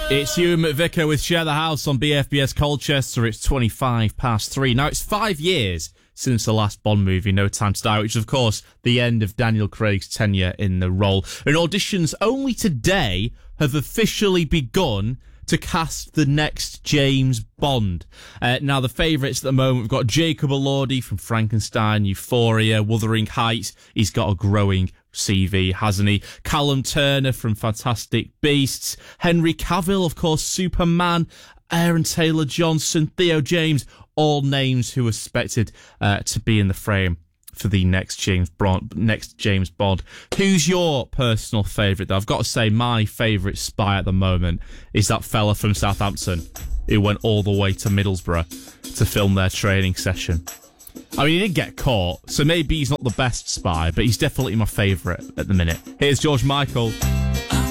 It's Ewan McVicker with Share the House on BFBS Colchester. It's 3. Now, it's 5 years since the last Bond movie, No Time to Die, which is, of course, the end of Daniel Craig's tenure in the role. And auditions only today have officially begun to cast the next James Bond. Now, the favourites at the moment, we've got Jacob Elordi from Frankenstein, Euphoria, Wuthering Heights. He's got a growing CV, hasn't he? Callum Turner from Fantastic Beasts, Henry Cavill, of course, Superman, Aaron Taylor-Johnson, Theo James, all names who are expected to be in the frame for the next James Bond. Who's your personal favourite, though? I've got to say, my favourite spy at the moment is that fella from Southampton who went all the way to Middlesbrough to film their training session. I mean, he didn't get caught, so maybe he's not the best spy, but he's definitely my favourite at the minute. Here's George Michael.